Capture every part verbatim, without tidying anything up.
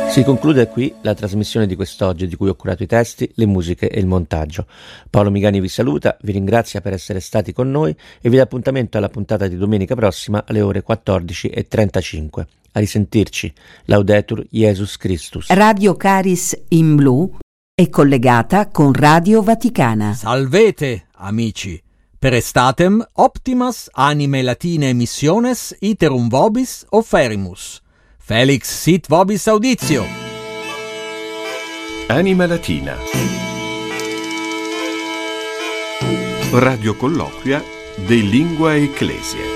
Si conclude qui la trasmissione di quest'oggi, di cui ho curato i testi, le musiche e il montaggio. Paolo Migani vi saluta, vi ringrazia per essere stati con noi e vi dà appuntamento alla puntata di domenica prossima alle ore quattordici e trentacinque. A risentirci. Laudetur Jesus Christus. Radio Caris in Blu è collegata con Radio Vaticana. Salvete, amici. Per estatem optimas anime latine missiones iterum vobis offerimus. Felix sit vobis auditio. Anima Latina. Radio colloquia de Lingua Ecclesia.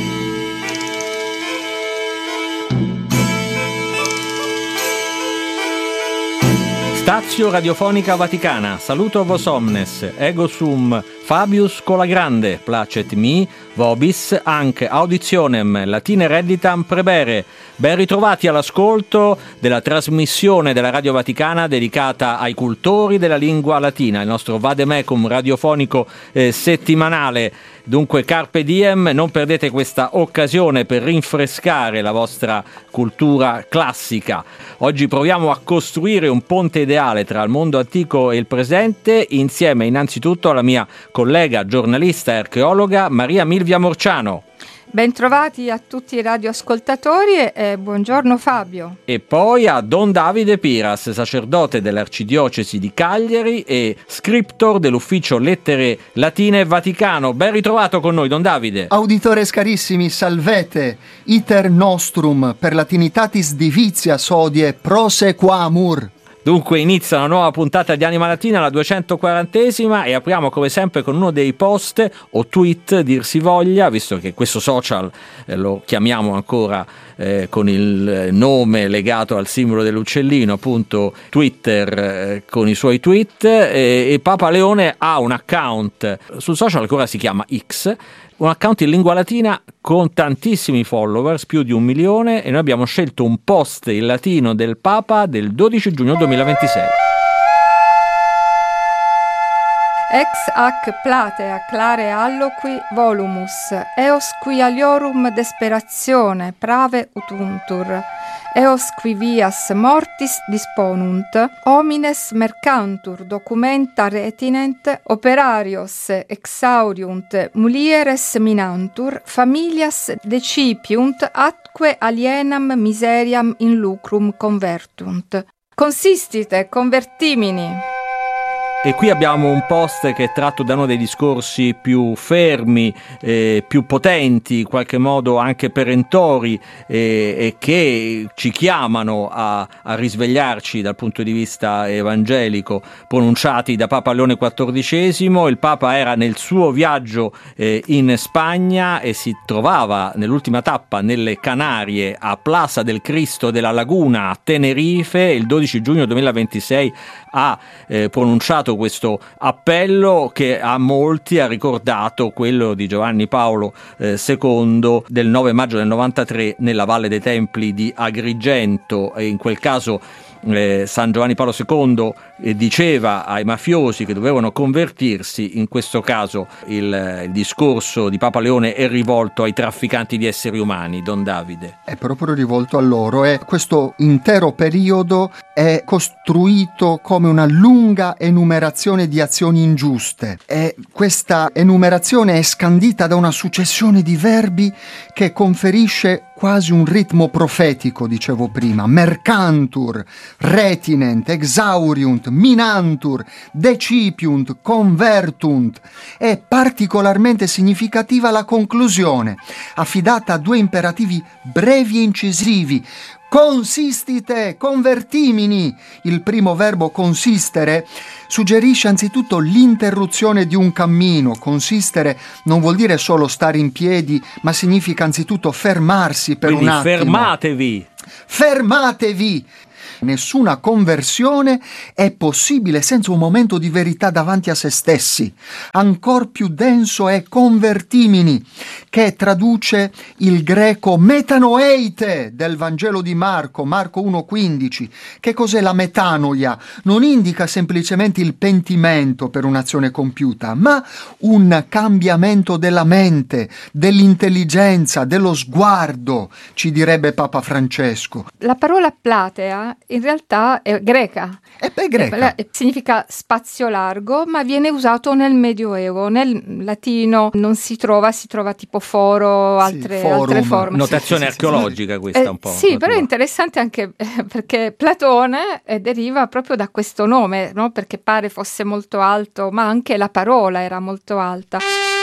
Stazio Radiofonica Vaticana, saluto vos omnes, ego sum Fabius Colagrande, placet mi, vobis, anche auditionem latine redditam prebere. Ben ritrovati all'ascolto della trasmissione della Radio Vaticana dedicata ai cultori della lingua latina, il nostro vademecum radiofonico eh, settimanale. Dunque carpe diem, non perdete questa occasione per rinfrescare la vostra cultura classica. Oggi proviamo a costruire un ponte ideale tra il mondo antico e il presente, insieme innanzitutto alla mia collega, giornalista e archeologa Maria Milvia Morciano. Bentrovati a tutti i radioascoltatori e buongiorno Fabio. E poi a Don Davide Piras, sacerdote dell'Arcidiocesi di Cagliari e scriptor dell'Ufficio Lettere Latine Vaticano. Ben ritrovato con noi, Don Davide. Auditores carissimi, salvete, iter nostrum per latinitatis divitias odie prosequamur. Dunque inizia una nuova puntata di Anima Latina, la duecentoquarantesima, e apriamo come sempre con uno dei post o tweet, dir si voglia, visto che questo social eh, lo chiamiamo ancora eh, con il nome legato al simbolo dell'uccellino, appunto Twitter, eh, con i suoi tweet, eh, e Papa Leone ha un account sul social che ora si chiama X, un account in lingua latina con tantissimi followers, più di un milione, e noi abbiamo scelto un post in latino del Papa del dodici giugno duemilaventisei. Ex hac platea clare alloqui volumus, eos qui aliorum desperatione prave utuntur, eos qui vias mortis disponunt, homines mercantur documenta retinent, operarios exauriunt, mulieres minantur, familias decipiunt, atque alienam miseriam in lucrum convertunt. Consistite, convertimini. E qui abbiamo un post che è tratto da uno dei discorsi più fermi, eh, più potenti, in qualche modo anche perentori, eh, e che ci chiamano a, a risvegliarci dal punto di vista evangelico, pronunciati da Papa Leone quattordicesimo. Il Papa era nel suo viaggio eh, in Spagna e si trovava nell'ultima tappa nelle Canarie, a Plaza del Cristo della Laguna a Tenerife. Il dodici giugno duemilaventisei ha eh, pronunciato questo appello che a molti ha ricordato quello di Giovanni Paolo eh, secondo del nove maggio del novantatré nella Valle dei Templi di Agrigento, e in quel caso eh, San Giovanni Paolo secondo eh, diceva ai mafiosi che dovevano convertirsi. In questo caso il, il discorso di Papa Leone è rivolto ai trafficanti di esseri umani, Don Davide. È proprio rivolto a loro, e questo intero periodo è costruito come una lunga enumerazione di azioni ingiuste, e questa enumerazione è scandita da una successione di verbi che conferisce quasi un ritmo profetico, dicevo prima: mercantur, retinent, exauriunt, minantur, decipiunt, convertunt. È particolarmente significativa la conclusione, affidata a due imperativi brevi e incisivi: consistite, convertimini. Il primo verbo consistere suggerisce anzitutto l'interruzione di un cammino. Consistere non vuol dire solo stare in piedi, ma significa anzitutto fermarsi per Quindi un attimo. fermatevi! Fermatevi! Nessuna conversione è possibile senza un momento di verità davanti a se stessi. Ancor più denso è convertimini, che traduce il greco metanoeite del Vangelo di Marco, Marco uno quindici. Che cos'è la metanoia? Non indica semplicemente il pentimento per un'azione compiuta, ma un cambiamento della mente, dell'intelligenza, dello sguardo, ci direbbe Papa Francesco. La parola platea in realtà è greca. E beh, greca. Eh, significa spazio largo, ma viene usato nel Medioevo. Nel latino non si trova, si trova tipo foro, altre, sì, altre forme. Notazione sì, sì, archeologica sì. questa Eh, un po'. sì, però è interessante anche eh, perché Platone eh, deriva proprio da questo nome, no? Perché pare fosse molto alto, ma anche la parola era molto alta.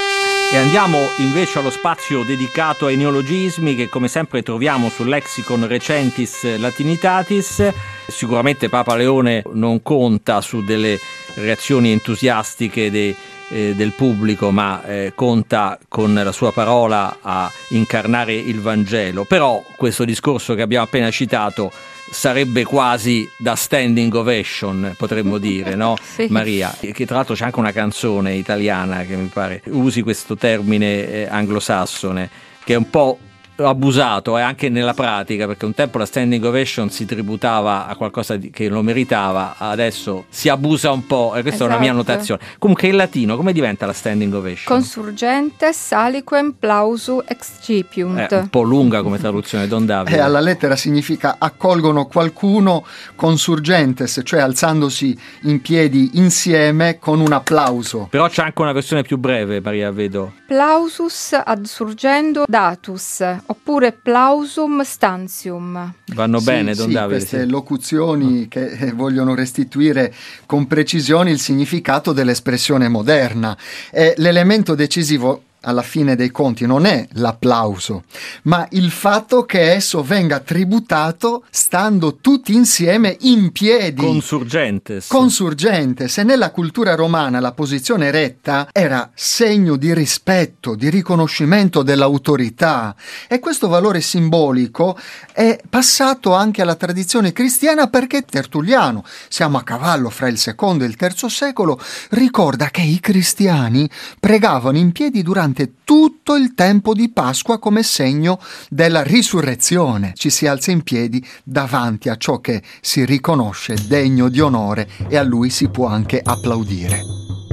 E andiamo invece allo spazio dedicato ai neologismi che come sempre troviamo sul Lexicon Recentis Latinitatis. Sicuramente Papa Leone non conta su delle reazioni entusiastiche dei, eh, del pubblico, ma eh, conta con la sua parola a incarnare il Vangelo. Però questo discorso che abbiamo appena citato sarebbe quasi da standing ovation, potremmo dire, no? Sì. Maria, che tra l'altro c'è anche una canzone italiana che mi pare usi questo termine eh, anglosassone, che è un po' abusato eh, anche nella pratica, perché un tempo la standing ovation si tributava a qualcosa di, che lo meritava, adesso si abusa un po', e questa Esatto. è una mia annotazione. Comunque in latino come diventa la standing ovation? Consurgentes aliquem plausu excipiunt. È un po' lunga come traduzione, Don Davide. E alla lettera significa accolgono qualcuno consurgentes, cioè alzandosi in piedi insieme con un applauso. Però c'è anche una versione più breve, Maria, vedo. Plausus adsurgendo datus, oppure plausum stantium. Vanno Sì, bene, Don sì, Davide? queste Sì. locuzioni che eh, vogliono restituire con precisione il significato dell'espressione moderna. E l'elemento decisivo alla fine dei conti non è l'applauso, ma il fatto che esso venga tributato stando tutti insieme in piedi. Consurgentes. Consurgente, se nella cultura romana la posizione retta era segno di rispetto, di riconoscimento dell'autorità, e questo valore simbolico è passato anche alla tradizione cristiana, perché Tertulliano, siamo a cavallo fra il secondo e il terzo secolo, ricorda che i cristiani pregavano in piedi durante tutto il tempo di Pasqua come segno della risurrezione. Ci si alza in piedi davanti a ciò che si riconosce degno di onore e a lui si può anche applaudire.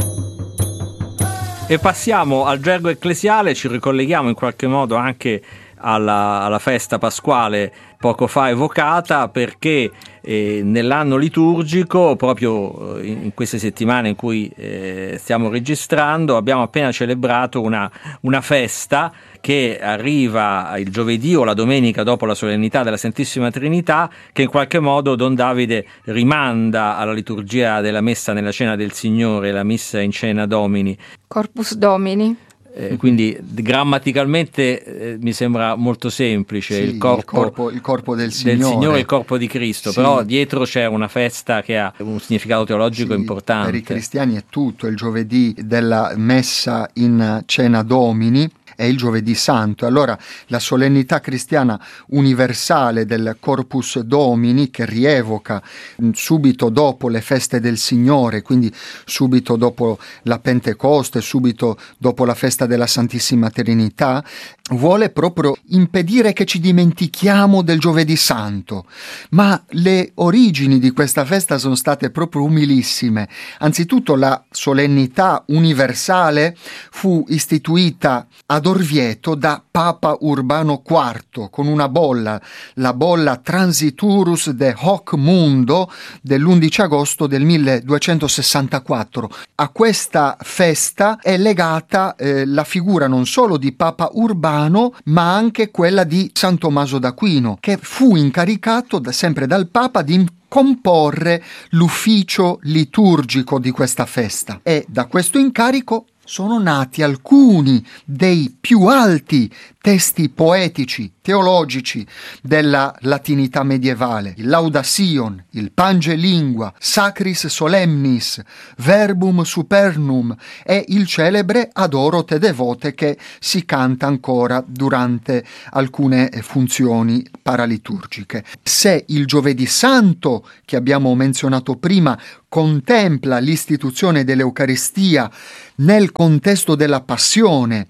E passiamo al gergo ecclesiale, ci ricolleghiamo in qualche modo anche alla, alla festa pasquale poco fa evocata, perché eh, nell'anno liturgico, proprio in, in queste settimane in cui eh, stiamo registrando, abbiamo appena celebrato una, una festa che arriva il giovedì o la domenica dopo la solennità della Santissima Trinità, che in qualche modo Don Davide rimanda alla liturgia della messa nella Cena del Signore, la missa in Cena Domini. Corpus Domini. Eh, quindi grammaticalmente eh, mi sembra molto semplice, Sì, il, corpo il, corpo, il corpo del Signore, del Signore, il corpo di Cristo, sì. Però dietro c'è una festa che ha un significato teologico Sì, importante. per i cristiani è tutto, il giovedì della messa in Cena Domini è il giovedì santo. Allora la solennità cristiana universale del Corpus Domini, che rievoca subito dopo le feste del Signore, quindi subito dopo la Pentecoste, subito dopo la festa della Santissima Trinità, vuole proprio impedire che ci dimentichiamo del giovedì santo. Ma le origini di questa festa sono state proprio umilissime. Anzitutto la solennità universale fu istituita ad Orvieto da Papa Urbano quarto con una bolla, la bolla Transiturus de Hoc Mundo dell'undici agosto del milleduecentosessantaquattro. A questa festa è legata eh, la figura non solo di Papa Urbano, ma anche quella di San Tommaso d'Aquino, che fu incaricato da, sempre dal Papa di comporre l'ufficio liturgico di questa festa, e da questo incarico sono nati alcuni dei più alti testi poetici, teologici della latinità medievale: il Laudasion, il Pange Lingua, Sacris Solemnis, Verbum Supernum e il celebre Adoro te devote, che si canta ancora durante alcune funzioni paraliturgiche. Se il giovedì santo, che abbiamo menzionato prima, contempla l'istituzione dell'Eucaristia nel contesto della passione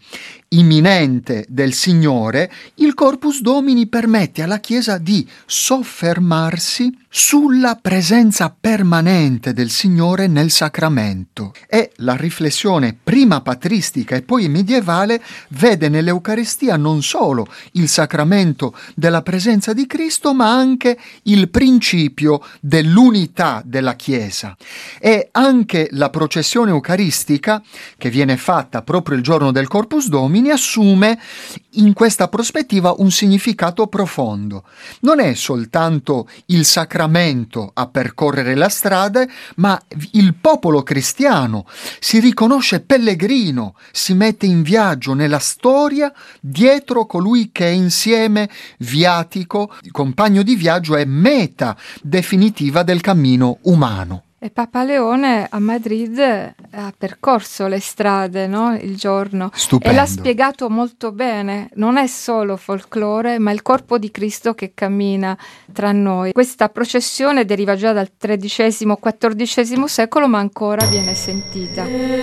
imminente del Signore, il Corpus Domini permette alla Chiesa di soffermarsi sulla presenza permanente del Signore nel sacramento. E la riflessione prima patristica e poi medievale vede nell'Eucaristia non solo il sacramento della presenza di Cristo, ma anche il principio dell'unità della Chiesa. E anche la processione eucaristica, che viene fatta proprio il giorno del Corpus Domini, assume in questa prospettiva un significato profondo. Non è soltanto il sacramento a percorrere la strada, ma il popolo cristiano si riconosce pellegrino, si mette in viaggio nella storia dietro colui che è insieme viatico, compagno di viaggio e meta definitiva del cammino umano. E Papa Leone a Madrid ha percorso le strade, no? Il giorno. Stupendo. E l'ha spiegato molto bene. Non è solo folklore, ma il corpo di Cristo che cammina tra noi. Questa processione deriva già dal tredicesimo quattordicesimo secolo, ma ancora viene sentita.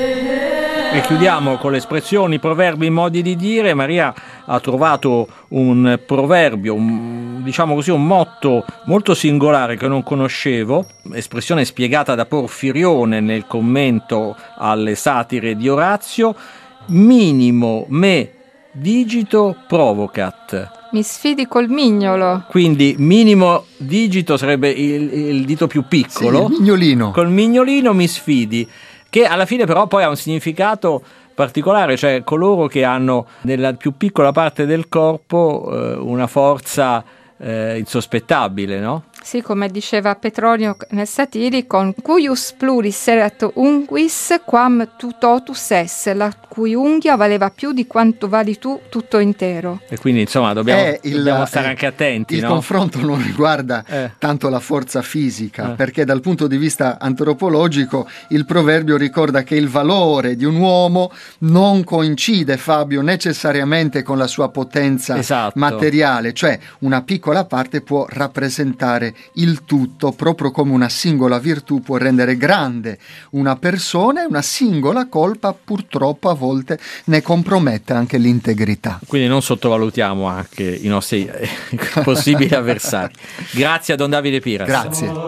E chiudiamo con le espressioni, proverbi, modi di dire. Maria ha trovato un proverbio, un, diciamo così, un motto molto singolare che non conoscevo, espressione spiegata da Porfirione nel commento alle satire di Orazio: minimo me digito provocat. Mi sfidi col mignolo. Quindi minimo digito sarebbe il, il dito più piccolo. Sì, il mignolino. Col mignolino mi sfidi, che alla fine però poi ha un significato particolare, cioè coloro che hanno nella più piccola parte del corpo eh, una forza eh, insospettabile, no? Sì, come diceva Petronio nel Satiricon, cuius pluris erat unguis quam tu totus esse, la cui unghia valeva più di quanto vali tu tutto intero. E quindi insomma dobbiamo, eh, il, dobbiamo stare eh, anche attenti. Il no? confronto non riguarda eh. tanto la forza fisica, eh. perché dal punto di vista antropologico il proverbio ricorda che il valore di un uomo non coincide, Fabio, necessariamente con la sua potenza esatto. materiale, cioè una piccola parte può rappresentare il tutto, proprio come una singola virtù può rendere grande una persona, e una singola colpa purtroppo a volte ne compromette anche l'integrità. Quindi non sottovalutiamo anche i nostri possibili avversari. Grazie a Don Davide Piras. Grazie.